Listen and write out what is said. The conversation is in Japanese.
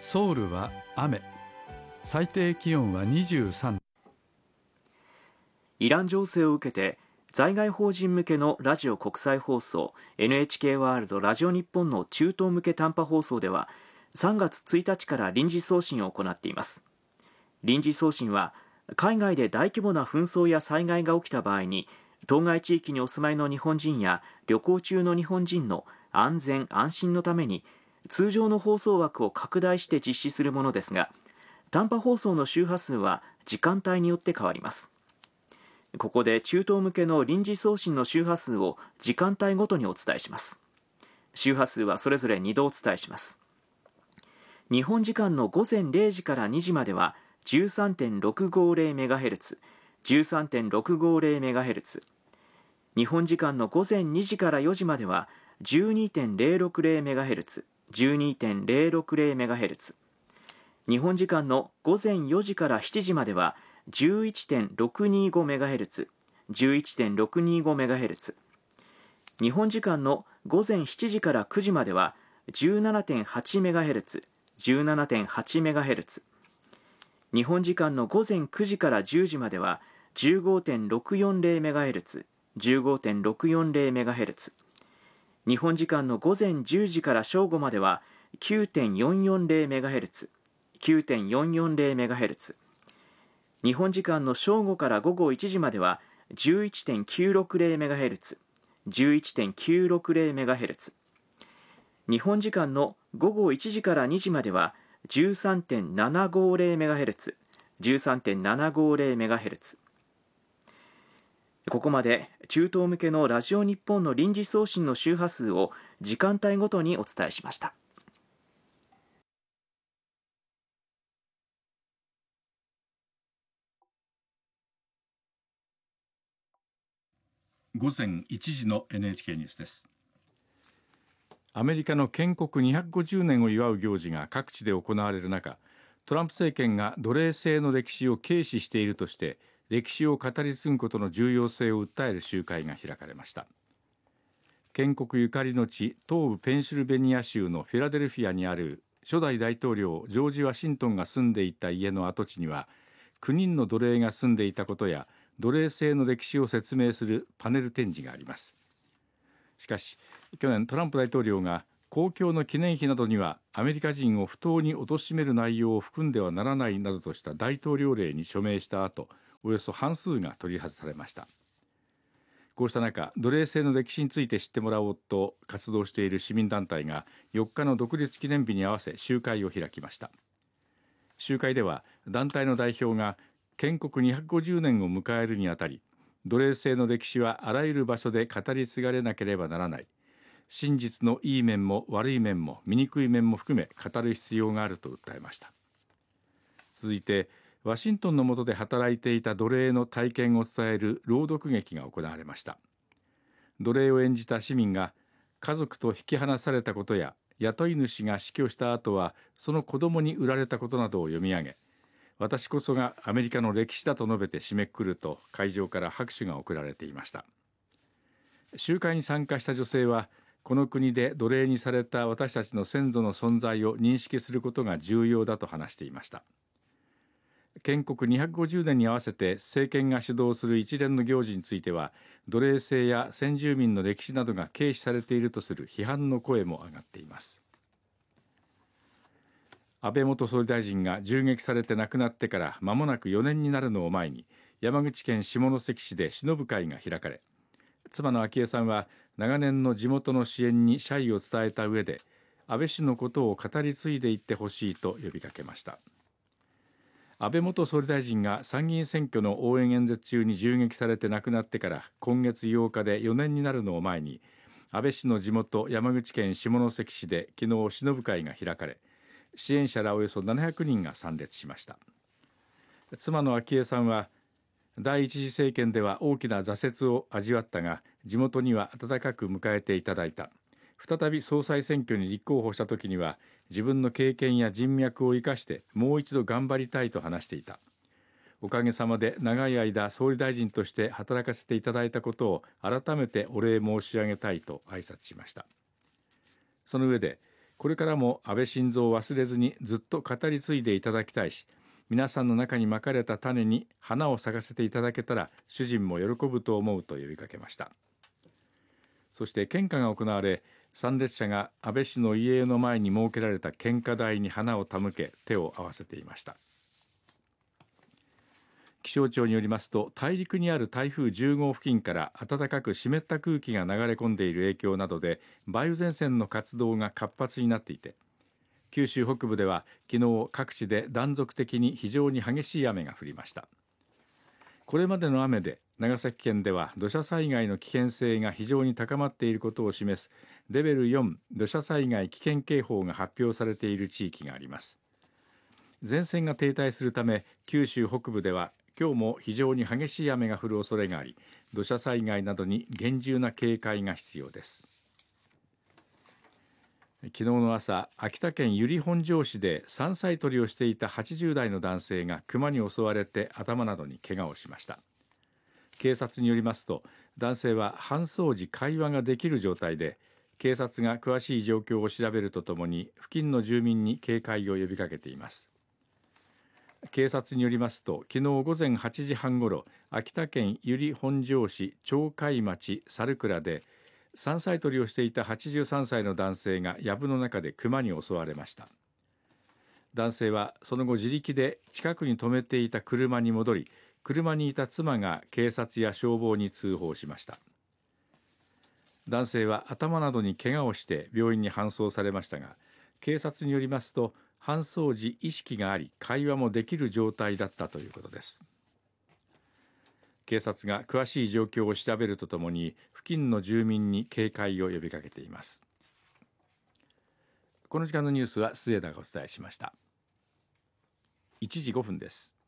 ソウルは雨、最低気温は23。 イラン情勢を受けて在外邦人向けのラジオ国際放送 NHK ワールドラジオ日本の中東向け短波放送では3月1日から臨時送信を行っています。臨時送信は海外で大規模な紛争や災害が起きた場合に当該地域にお住まいの日本人や旅行中の日本人の安全安心のために通常の放送枠を拡大して実施するものですが、短波放送の周波数は時間帯によって変わります。ここで中東向けの臨時送信の周波数を時間帯ごとにお伝えします。周波数はそれぞれ2度お伝えします。日本時間の午前0時から2時までは 13.650MHz、13.650MHz、日本時間の午前2時から4時までは 12.060MHz、12.060MHz、日本時間の午前4時から7時までは 11.625MHz、11.625MHz、日本時間の午前7時から9時までは 17.8MHz、17.8MHz、日本時間の午前9時から10時までは 15.640MHz、15.640MHz、日本時間の午前10時から正午までは 9.440MHz、9.440MHz、日本時間の正午から午後1時までは 11.960MHz、11.960MHz、日本時間の午後1時から2時までは 13.750MHz、13.750MHz。ここまで中東向けのラジオ日本の臨時送信の周波数を時間帯ごとにお伝えしました。 午前1時の NHK ニュースです。アメリカの建国250年を祝う行事が各地で行われる中、トランプ政権が奴隷制の歴史を軽視しているとして歴史を語り継ぐことの重要性を訴える集会が開かれました。建国ゆかりの地、東部ペンシルベニア州のフィラデルフィアにある初代大統領ジョージ・ワシントンが住んでいた家の跡地には9人の奴隷が住んでいたことや奴隷制の歴史を説明するパネル展示があります。しかし去年トランプ大統領が公共の記念碑などにはアメリカ人を不当に貶める内容を含んではならないなどとした大統領令に署名した後、およそ半数が取り外されました。こうした中、奴隷制の歴史について知ってもらおうと活動している市民団体が4日の独立記念日に合わせ集会を開きました。集会では団体の代表が建国250年を迎えるにあたり、奴隷制の歴史はあらゆる場所で語り継がれなければならない、真実のいい面も悪い面も醜い面も含め語る必要があると訴えました。続いてワシントンの下で働いていた奴隷の体験を伝える朗読劇が行われました。奴隷を演じた市民が家族と引き離されたことや雇い主が死去した後はその子供に売られたことなどを読み上げ、私こそがアメリカの歴史だと述べて締めくくると会場から拍手が送られていました。集会に参加した女性は、この国で奴隷にされた私たちの先祖の存在を認識することが重要だと話していました。建国250年に合わせて政権が主導する一連の行事については、奴隷制や先住民の歴史などが軽視されているとする批判の声も上がっています。安倍元総理大臣が銃撃されて亡くなってから間もなく4年になるのを前に、山口県下関市で偲ぶ会が開かれ、妻の昭恵さんは長年の地元の支援に謝意を伝えた上で、安倍氏のことを語り継いでいってほしいと呼びかけました。安倍元総理大臣が参議院選挙の応援演説中に銃撃されて亡くなってから今月8日で4年になるのを前に、安倍氏の地元山口県下関市で昨日偲ぶ会が開かれ、支援者らおよそ700人が参列しました。妻の昭恵さんは、第一次政権では大きな挫折を味わったが、地元には温かく迎えていただいた。再び総裁選挙に立候補した時には、自分の経験や人脈を生かしてもう一度頑張りたいと話していた。おかげさまで長い間総理大臣として働かせていただいたことを改めてお礼申し上げたいと挨拶しました。その上で、 これからも安倍晋三を忘れずにずっと語り継いでいただきたいし、皆さんの中にまかれた種に花を咲かせていただけたら主人も喜ぶと思うと呼びかけました。そして献花が行われ、参列者が安倍氏の遺影の前に設けられた献花台に花を手向け手を合わせていました。気象庁によりますと、大陸にある台風10号付近から暖かく湿った空気が流れ込んでいる影響などで梅雨前線の活動が活発になっていて、九州北部では昨日各地で断続的に非常に激しい雨が降りました。これまでの雨で長崎県では土砂災害の危険性が非常に高まっていることを示すレベル4土砂災害危険警報が発表されている地域があります。前線が停滞するため、九州北部では今日も非常に激しい雨が降る恐れがあり、土砂災害などに厳重な警戒が必要です。昨日の朝、秋田県由利本荘市で山菜採りをしていた80代の男性がクマに襲われて頭などに怪我をしました。警察によりますと、男性は搬送時会話ができる状態で、警察が詳しい状況を調べるとともに付近の住民に警戒を呼びかけています。警察によりますと、昨日午前8時半ごろ、秋田県由利本荘市鳥海町猿倉で山菜採りをしていた83歳の男性が藪の中でクマに襲われました。男性はその後自力で近くに止めていた車に戻り、車にいた妻が警察や消防に通報しました。男性は頭などに怪我をして病院に搬送されましたが、警察によりますと搬送時意識があり会話もできる状態だったということです。警察が詳しい状況を調べるとともに付近の住民に警戒を呼びかけています。この時間のニュースは末田がお伝えしました。1時5分です。